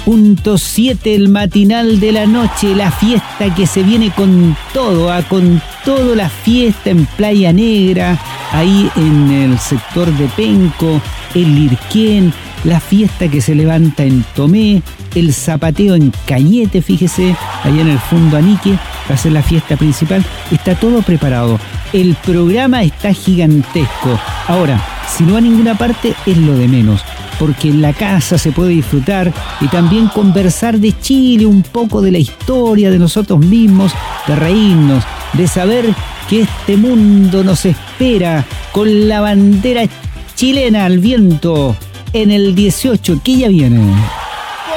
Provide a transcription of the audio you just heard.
90.7, el matinal de la noche, la fiesta que se viene con todo, con todo la fiesta en Playa Negra, ahí en el sector de Penco, en Lirquén, la fiesta que se levanta en Tomé, el zapateo en Cañete, fíjese, allá en el Fondo Anique, va a ser la fiesta principal, está todo preparado. El programa está gigantesco. Ahora, si no va a ninguna parte, es lo de menos, porque en la casa se puede disfrutar y también conversar de Chile, un poco de la historia de nosotros mismos, de reírnos, de saber que este mundo nos espera con la bandera chilena al viento en el 18, que ya viene.